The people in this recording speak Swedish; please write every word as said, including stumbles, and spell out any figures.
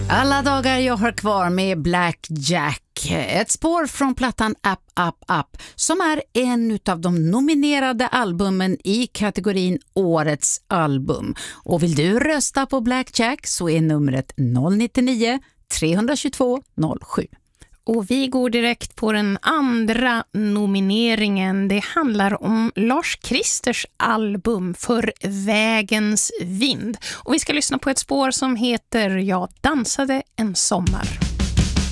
Alla dagar jag har kvar med Black Jack. Ett spår från plattan Up, Up, Up som är en av de nominerade albumen i kategorin Årets album. Och vill du rösta på Black Jack så är numret noll nio nio tre två två noll sju. Och vi går direkt på den andra nomineringen. Det handlar om Lars Kristers album För vägens vind. Och vi ska lyssna på ett spår som heter Jag dansade en sommar.